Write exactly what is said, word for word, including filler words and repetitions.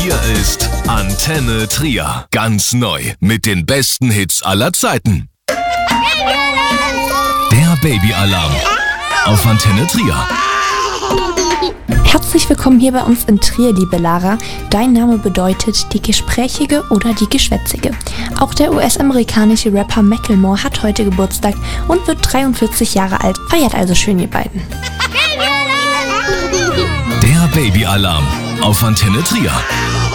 Hier ist Antenne Trier. Ganz neu mit den besten Hits aller Zeiten. Der Babyalarm auf Antenne Trier. Herzlich willkommen hier bei uns in Trier, liebe Lara. Dein Name bedeutet die Gesprächige oder die Geschwätzige. Auch der U S-amerikanische Rapper Macklemore hat heute Geburtstag und wird dreiundvierzig Jahre alt. Feiert also schön, ihr beiden. Der Babyalarm auf Antenne Trier.